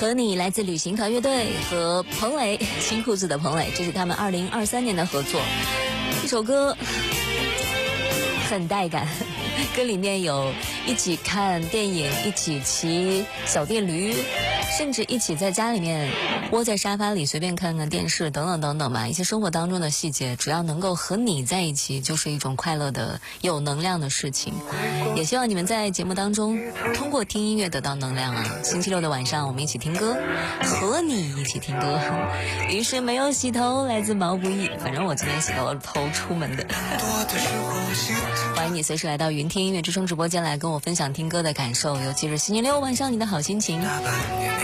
和你来自旅行团乐队和彭磊，新裤子的彭磊，这是他们2023年的合作。这首歌很带感，歌里面有一起看电影，一起骑小电驴，甚至一起在家里面窝在沙发里随便看看电视等等等等吧，一些生活当中的细节，只要能够和你在一起，就是一种快乐的有能量的事情。也希望你们在节目当中通过听音乐得到能量啊。星期六的晚上我们一起听歌，和你一起听歌。于是没有洗头，来自毛不易，反正我今天洗了头出门的。欢迎你随时来到云听音乐之声直播间来跟我分享听歌的感受，尤其是星期六晚上你的好心情。